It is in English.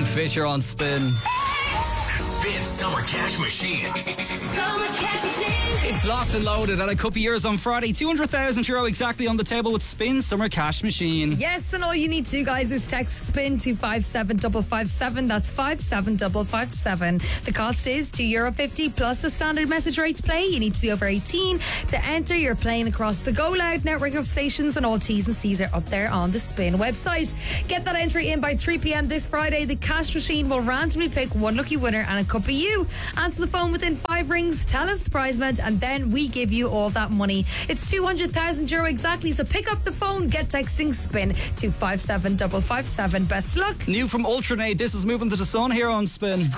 Fisher on Spin. Spin Summer Cash Machine. Summer Cash Machine. It's locked and loaded, and a couple of years on Friday, €200,000 exactly on the table with Spin Summer Cash Machine. Yes, and all you need to do, guys, is text SPIN to 57557. That's 57557. The cost is €2.50 plus the standard message rate to play. You need to be over 18 to enter. You're playing across the Go Loud network of stations, and all T's and C's are up there on the Spin website. Get that entry in by 3 p.m. this Friday. The cash machine will randomly pick one lucky winner, and it could be you. Answer the phone within 5 rings, tell us the prize amount, and then we give you all that money. It's €200,000 exactly, so pick up the phone, get texting SPIN to 57557. Best luck. New from Ultranate, this is Moving to the Sun here on Spin.